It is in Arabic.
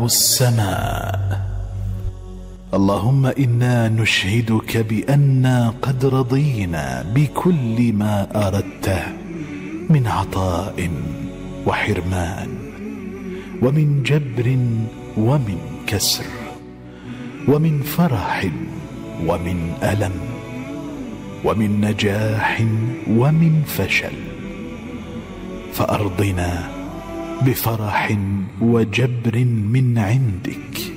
السماء. اللهم إنا نشهدك بأننا قد رضينا بكل ما أردته من عطاء وحرمان، ومن جبر ومن كسر، ومن فرح ومن ألم، ومن نجاح ومن فشل، فأرضنا بفرح وجبر من عندك،